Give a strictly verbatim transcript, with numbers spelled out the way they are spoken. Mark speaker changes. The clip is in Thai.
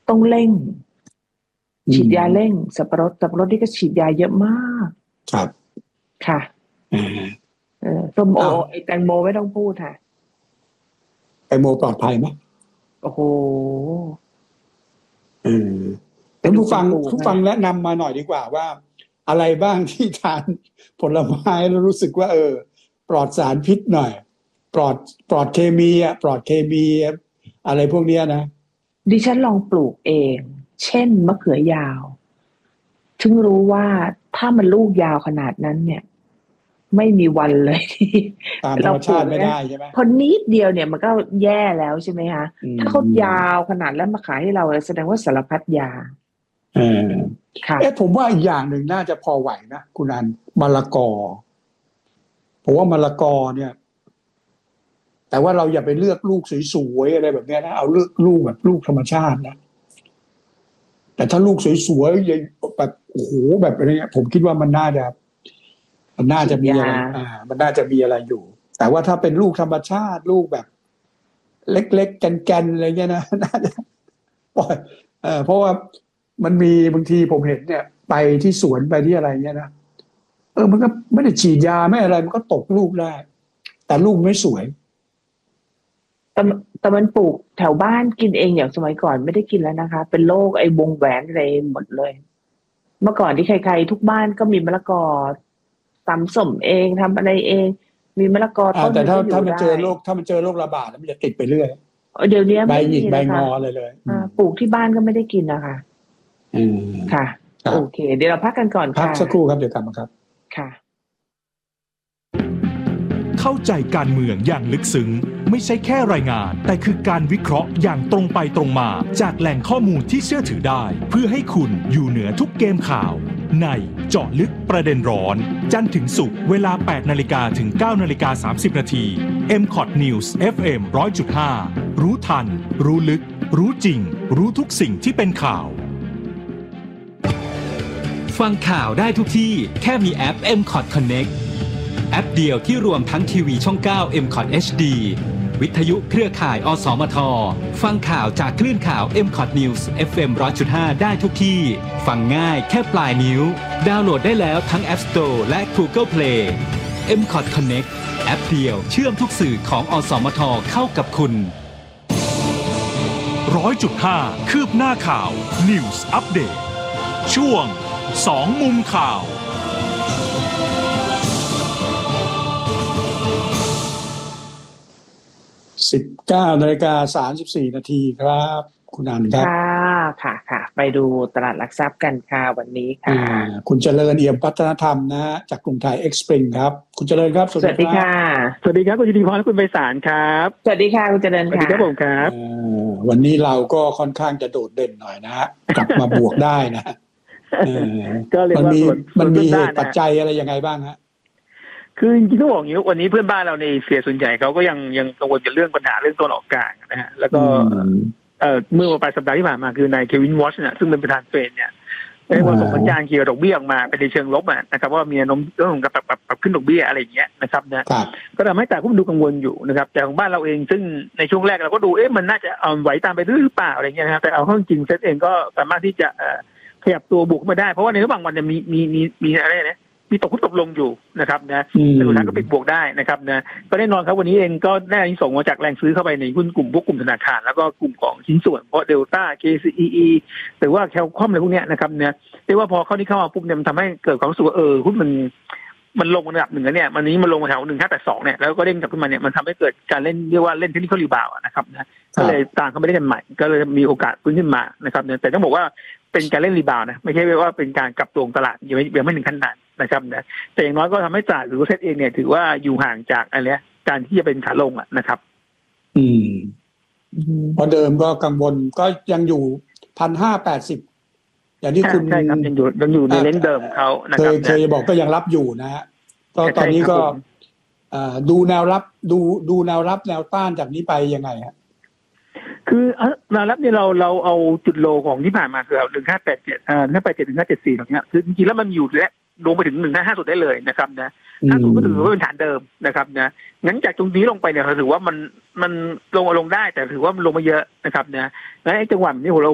Speaker 1: ต้องเร่งฉีดยาเร่งสับปะรดสับปะรดนี่ก็ฉีดยาเยอะมาก
Speaker 2: ครับ
Speaker 1: ค่ะเออส้มโอไอ้แตงโมไม่ต้องพูดค่ะ
Speaker 2: แตงโมปลอดภัยไหม
Speaker 1: โอ้โห
Speaker 2: เออเป็นผู้ฟังผู้ฟังแนะนำมาหน่อยดีกว่าว่าอะไรบ้างที่ทานผลไม้แล้วรู้สึกว่าเออปลอดสารพิษหน่อยปลอดปลอดเคมีอ่ะปลอดเคมีอะไรพวกเนี้ยนะ
Speaker 1: ดิฉันลองปลูกเองเช่นมะเขือยาวถึงรู้ว่าถ้ามันลูกยาวขนาดนั้นเนี่ยไม่มีวันเลยที่
Speaker 2: ตามธรรมชาติไม่ได้ใช่ไหม
Speaker 1: พอนิดเดียวเนี่ยมันก็แย่แล้วใช่ไหมคะถ้าเขายาวขนาดแล้วมาขายให้เราแสดงว่าสารพัดยา
Speaker 2: เออเอ๊ะผมว่าอีกอย่างหนึ่งน่าจะพอไหวนะคุณอันมะละกอผมว่ามะละกอเนี่ยแต่ว่าเราอย่าไปเลือกลูกสวยๆอะไรแบบนี้นะเอาเลือกลูกแบบลูกธรรมชาตินะแต่ถ้าลูกสวยๆแบบโอ้โหแบบอะไรเงี้ยผมคิดว่ามันน่าจะมันน่าจะมีอะไรอ่ามันน่าจะมีอะไรอยู่แต่ว่าถ้าเป็นลูกธรรมชาติลูกแบบเล็กๆแกนๆอะไรเงี้ยนะน่าจะปล่อยเออเพราะว่ามันมีบางทีผมเห็นเนี่ยไปที่สวนไปที่อะไรเงี้ยนะเออมันก็ไม่ได้ฉีดยาไม่อะไรมันก็ตกลูกได้แต่ลูกไม่สวย
Speaker 1: แต่แต่มันปลูกแถวบ้านกินเองอย่างสมัยก่อนไม่ได้กินแล้วนะคะเป็นโรคไอ้วงแหวนอะไรหมดเลยเมื่อก่อนที่ใครๆทุกบ้านก็มีมะละกอตำส้มเองทำอะไรเองมีมะละกอต้น
Speaker 2: แต่ถ้าถ้ามันเจอโรคถ้ามันเจอโรคระบาดมันจะติดไปเรื่อย
Speaker 1: เดี๋ยวนี้
Speaker 2: ใบหยิกใบงอเลยเลย
Speaker 1: ปลูกที่บ้านก็ไม่ได้กินนะคะ
Speaker 2: อืม
Speaker 1: ค่ะโอเคเดี๋ยวเราพักกันก่อนค่ะ
Speaker 2: พักสักครู่ครับเดี๋ยวกลับมาครับ
Speaker 1: ค่ะ
Speaker 3: เข้าใจการเมืองอย่างลึกซึ้งไม่ใช่แค่รายงานแต่คือการวิเคราะห์อย่างตรงไปตรงมาจากแหล่งข้อมูลที่เชื่อถือได้เพื่อให้คุณอยู่เหนือทุกเกมข่าวในเจาะลึกประเด็นร้อนจันทร์ถึงศุกร์เวลา แปดนาฬิกา ถึง เก้านาฬิกาสามสิบ นาที เอ็ม คอท News เอฟ เอ็ม หนึ่งร้อยจุดห้า รู้ทันรู้ลึกรู้จริงรู้ทุกสิ่งที่เป็นข่าว
Speaker 4: ฟังข่าวได้ทุกที่แค่มีแอป เอ็ม คอท Connect แอปเดียวที่รวมทั้งทีวีช่อง เก้า เอ็ม คอท เอช ดี วิทยุเครือข่าย อสมท ฟังข่าวจากคลื่นข่าว เอ็ม คอท News เอฟ เอ็ม หนึ่งร้อยจุดห้า ได้ทุกที่ฟังง่ายแค่ปลายนิ้วดาวน์โหลดได้แล้วทั้ง App Store และ Google Play เอ็ม คอท Connect แอปเดียวเชื่อมทุกสื่อของอสมทเข้ากับคุณ
Speaker 3: หนึ่งร้อยจุดห้า คืบหน้าข่าว News Update ช่วงสองมุมข่าว
Speaker 2: สิบเก้านาฬิกาสามสิบสี่นาทีครับคุณอันครับ
Speaker 1: ค่ะค่ะค่ะไปดูตลาดหลักทรัพย์กันค่ะวันนี้ค่ะ
Speaker 2: คุณเจริญเอี่ยมพัฒนธรรมนะฮะจากกรุงไทยเอ็กซ์ปริงครับคุณเจริญครับ
Speaker 1: สวัสดีค่ะ
Speaker 5: สวัสดีครับคุณจิติพรและคุณไพศาลครับ
Speaker 1: สวัสดีค่ะคุณเจริญค่ะสวัสดี
Speaker 5: ครับผมครับ
Speaker 2: วันนี้เราก็ค่อนข้างจะโดดเด่นหน่อยนะฮะกลับมาบวกได้นะ
Speaker 5: ก็เรียกว่า
Speaker 2: มันมีเหตุปัจจัยอะไรยังไงบ้างฮะ
Speaker 5: คือจริงๆต้องบอกอย่างนี้วันนี้เพื่อนบ้านเราในเอเชียส่วนใหญ่เขาก็ยังยังกังวลกับเรื่องปัญหาเรื่องตัวออกกลางนะฮะแล้วก็เอ่อเมื่อปลายสัปดาห์ที่ผ่านมาคือนายเควินวอชเนี่ยซึ่งเป็นประธานเฟดเนี่ยได้มาส่งสัญญาณเกี่ยวกับดอกเบี้ยออกมาเป็นในเชิงลบนะครับว่ามีแนวโน้มเรื่องของการปรับปรับขึ้นดอกเบี้ยอะไรอย่างเงี้ยนะครับนะก็ทำให้ตลาดหุ้นดูกังวลอยู่นะครับแต่ของบ้านเราเองซึ่งในช่วงแรกเราก็ดูเอ๊ะมันน่าจะเอาไหวตามไปหรือเปล่าอะไรเงี้ยนะครับแต่เอาเข้าจริงเซ็ตเองก็สามารถที่จะขยับตัวบุกมาได้เพราะว่าในระหว่างวันเนี่ยมีมีมีมีอะไรเนี่ยมีตกขึ้นตกลงอยู่นะครับนะแต่สุดท้ายก็ปิดบวกได้นะครับนะก็แน่นอนครับวันนี้เองก็ได้อานิสงส์มาจากแรงซื้อเข้าไปในหุ้นกลุ่มพวกกลุ่มธนาคารแล้วก็กลุ่มของชิ้นส่วนเพราะเดลต้า เค ซี อี อี หรือว่าแคลคอมอะไรพวกนี้นะครับเนี่ยเรียกว่าพอเข้านี้เข้ามาปุ๊บเนี่ยมันทำให้เกิดความรู้สึกว่าเออหุ้นมันมันลงระดับหนึ่งแล้วเนี่ยวันนี้มันลงมาแถวหนึ่งห้าแปดสองเนี่ยแล้วก็เด้งกลับขึ้นมาเนี่ยมันทำให้เกิดการเล่นเรียกว่าเล่นเทคนิคอลรีบาวด์นะครับนะก็เลยต่างเขาไม่ได้กันใหม่ก็เลยมีโอกาสฟื้นขึ้นมานะครับแต่ต้องบอกว่าเป็นการเล่นรีบาวด์นะไม่ใช่ว่าเป็นการกลับตัวตลาดยังไม่ยังไม่ถึงขั้นนั้นนะครับนะแต่อย่างน้อยก็ทำให้ตลาดหรือว่าเซ็ตเองเนี่ยถือว่าอยู่ห่างจากอะไรการที่จะเป็นขาลงอ่ะนะครับ
Speaker 2: อืมพอเดิมก็กังวลก็ยังอยู่พันห้าแปดสิบอย่างที่คุณ
Speaker 5: ใช่ครับยังอยู่ยังอยู่ในเลนเดิมเขานะครับ
Speaker 2: เคยบอกก็ยังรับอยู่นะฮะก็ตอนนี้ก็ดูแนวรับดูดูแนวรับแนวต้านจากนี้ไปยังไงฮะ
Speaker 5: คือแนวรับเนี่ยเราเราเอาจุดโลของที่ผ่านมาคือเอาหนึ่งห้าแปดเจ็ดอ่าหนึ่งห้าแปดเจ็ดถึงห้าเจ็ดสี่ตรงเนี้ยคือจริงๆแล้วมันอยู่และลงไปถึงหนึ่งห้าห้าสุดได้เลยนะครับนะห้าสุดก็ถือว่าเป็นฐานเดิมนะครับนะงั้นจากตรงนี้ลงไปเนี่ยเราถือว่ามันมันลงลงได้แต่ถือว่ามันลงมาเยอะนะครับนะและไอ้จังหวะนี้เรา